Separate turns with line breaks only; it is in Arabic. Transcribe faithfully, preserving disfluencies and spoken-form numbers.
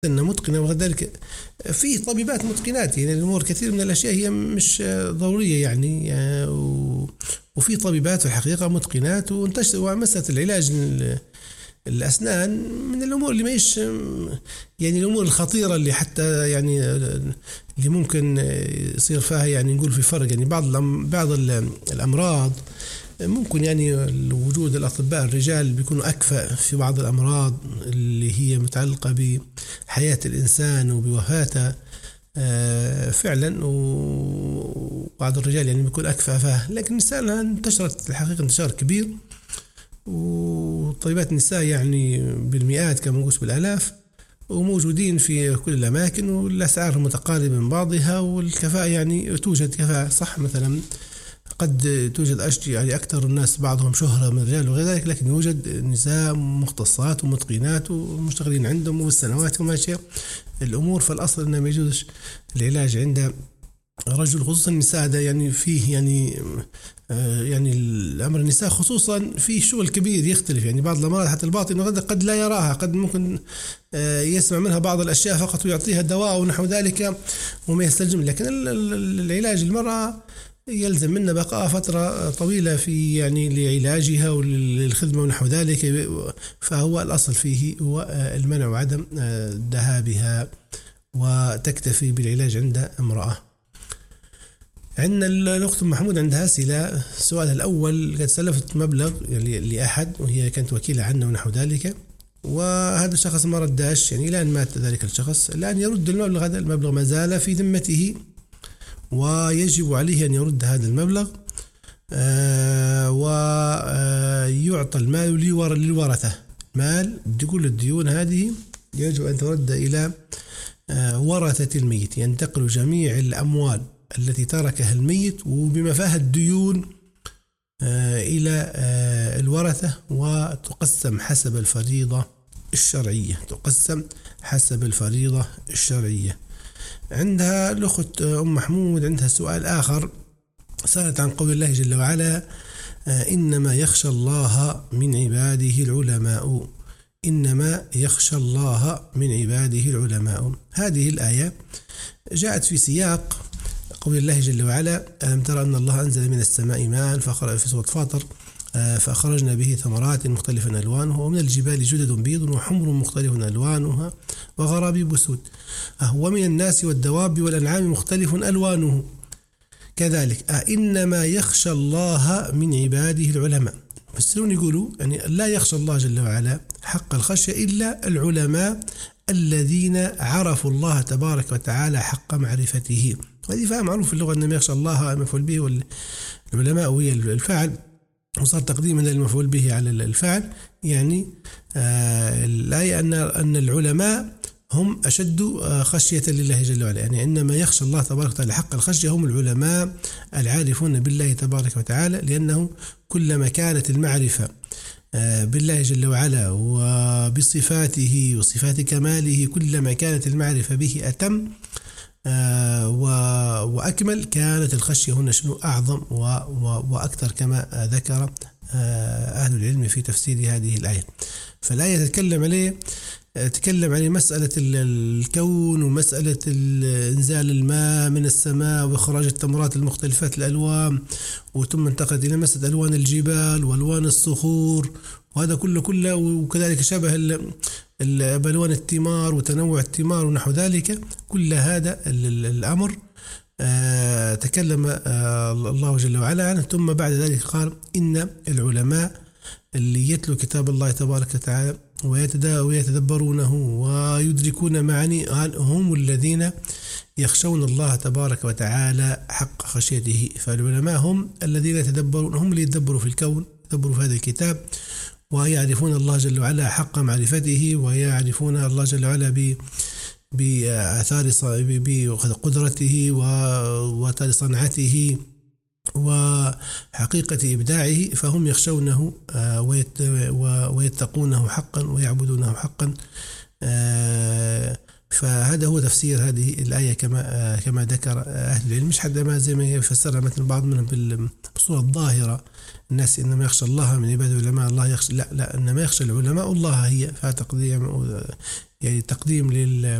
أن متقنة وذلك في طبيبات متقنات، يعني الأمور كثير من الأشياء هي مش ضرورية يعني، وفي طبيبات في الحقيقة متقنات. وانتشر ومسألة العلاج الأسنان من الأمور اللي ماهيش يعني الأمور الخطيرة اللي حتى يعني اللي ممكن يصير فيها يعني نقول في فرق. يعني بعض بعض الأمراض ممكن يعني وجود الأطباء الرجال بيكونوا أكفأ في بعض الأمراض اللي هي متعلقة بحياة الإنسان وبوفاته فعلا، وبعض الرجال يعني بيكون أكفأ فيها. لكن النساء انتشرت الحقيقة انتشار كبير، وطبيبات النساء يعني بالمئات كما نقول بالآلاف، وموجودين في كل الأماكن، والأسعار متقاربة من بعضها، والكفاءة يعني توجد كفاءة صح. مثلا قد توجد أشياء يعني أكثر الناس بعضهم شهرة من الرجال وغير ذلك، لكن يوجد نساء مختصات ومتقنات ومشتغلين عندهم وبالسنوات وما شاء الأمور. فالأصل أنه ما يجوزش العلاج عند رجل، خصوصا النساء ده يعني فيه يعني آه يعني الأمر النساء خصوصا فيه شغل كبير يختلف. يعني بعض الأمراض حتى الباطن قد لا يراها، قد ممكن آه يسمع منها بعض الأشياء فقط ويعطيها دواء ونحو ذلك وما يستلزم. لكن العلاج المرأة يلزم منا بقاء فترة طويلة في يعني لعلاجها وللخدمة ونحو ذلك، فهو الأصل فيه هو المنع وعدم ذهابها وتكتفي بالعلاج عند امرأة. عندنا الأخت محمود عندها أسئلة. السؤال الأول: قد سلفت مبلغ يعني لأحد وهي كانت وكيلة عنه ونحو ذلك، وهذا الشخص ما رداش يعني الآن مات ذلك الشخص، الآن يرد المبلغ. هذا المبلغ ما زال في ذمته ويجب عليه أن يرد هذا المبلغ، آه ويعطى المال للورثة. مال تقول الديون هذه يجب أن ترد إلى آه ورثة الميت، ينتقل جميع الأموال التي تركها الميت وبما فيها الديون آه إلى آه الورثة، وتقسم حسب الفريضة الشرعية تقسم حسب الفريضة الشرعية. عندها الأخت أم محمود عندها سؤال آخر، سألت عن قول الله جل وعلا: إنما يخشى الله من عباده العلماء. إنما يخشى الله من عباده العلماء. هذه الآية جاءت في سياق قول الله جل وعلا: ألم ترى أن الله أنزل من السماء ماء فأخرج في سورة فاطر فأخرجنا به ثمرات مختلفا ألوانها ومن الجبال جدد بيض وحمر مختلف ألوانها وغرابيب سود ومن الناس والدواب والأنعام مختلف ألوانه كذلك إنما يخشى الله من عباده العلماء. فالسلون يقولوا يعني لا يخشى الله جل وعلا حق الخشية إلا العلماء الذين عرفوا الله تبارك وتعالى حق معرفته. هذه فهم معروف في اللغة أنما يخشى الله مفعول به والعلماء هي الفاعل، وصار تقديما للمفعول به على الفاعل. يعني آه الآية أن أن العلماء هم أشد خشية لله جل وعلا، يعني إنما يخشى الله تبارك وتعالى حق الخشية هم العلماء العارفون بالله تبارك وتعالى، لأنه كلما كانت المعرفة آه بالله جل وعلا وبصفاته وصفات كماله، كلما كانت المعرفة به أتم آه وأكمل، كانت الخشية هنا شنو أعظم وأكثر، كما ذكر آه أهل العلم في تفسير هذه الآية. فالآية تتكلم عليه تكلم عن مسألة الكون ومسألة إنزال الماء من السماء وإخراج التمرات المختلفات الألوان، وثم انتقلت إلى مسألة ألوان الجبال وألوان الصخور، وهذا كله كله وكذلك شبه بألوان الثمار وتنوع الثمار ونحو ذلك. كل هذا الأمر آه تكلم آه الله جل وعلا عنه. ثم بعد ذلك قال: إن العلماء اللي يتلو كتاب الله تبارك وتعالى ويتدبرونه ويدركون معاني هم الذين يخشون الله تبارك وتعالى حق خشيته. فالعلماء هم الذين يتدبرون، هم اللي يتدبروا في الكون، يتدبروا في هذا الكتاب، ويعرفون الله جل وعلا حق معرفته، ويعرفون الله جل وعلا ب بآثار بقدرته وآثار صنعته وحقيقة إبداعه، فهم يخشونه ويتقونه حقا ويعبدونه حقا فهذا هو تفسير هذه الآية كما كما ذكر أهل العلم، مش حتى ما زي ما يفسرها مثلا بعض منهم بالصورة الظاهرة، الناس إنما يخشى الله من عباد العلماء، الله يخشى، لا لا، إنما يخشى العلماء الله، هي فيها تقديم يعني تقديم لل